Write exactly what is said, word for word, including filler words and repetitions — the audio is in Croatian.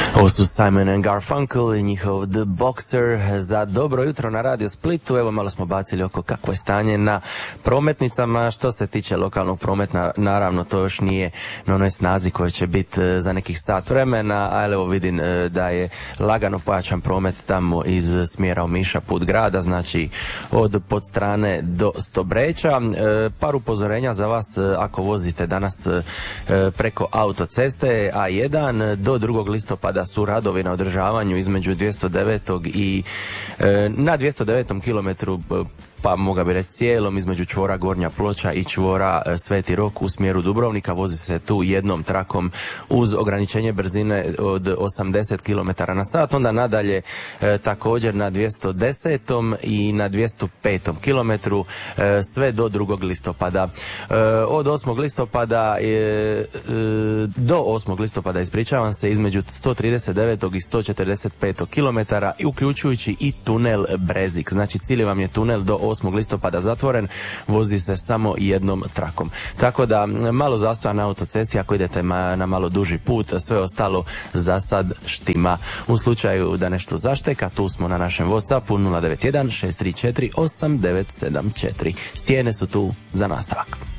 Ovo su Simon and Garfunkel i njihov The Boxer za dobro jutro na Radio Splitu. Evo malo smo bacili oko kakvo je stanje na prometnicama. Što se tiče lokalnog prometa, naravno to još nije na onoj snazi koja će biti za nekih sat vremena, ali evo vidim da je lagano pojačan promet tamo iz smjera Omiša put grada, znači od Podstrane do Stobreća. Par upozorenja za vas ako vozite danas preko autoceste A jedan do drugog listopada su radovi na održavanju između dvjesto devet i e, na dvjesto devetom kilometru, pa moga bi reći cijelom, između čvora Gornja Ploča i čvora e, Sveti Rok u smjeru Dubrovnika. Vozi se tu jednom trakom uz ograničenje brzine od osamdeset kilometara na sat. Onda nadalje e, također na dvjesto desetom i na dvjesto petom kilometru e, sve do drugog listopada. E, od osmog listopada e, e, do osmog listopada, ispričavam se, između sto trideset devetog i sto četrdeset petog kilometara, uključujući i tunel Brezik. Znači cijeli vam je tunel do osmog listopada zatvoren, vozi se samo jednom trakom. Tako da malo zastoja na autocesti ako idete na malo duži put, sve ostalo za sad štima. U slučaju da nešto zašteka, tu smo na našem WhatsAppu nula devet jedan šest tri četiri osam devet sedam četiri. Stijene su tu za nastavak.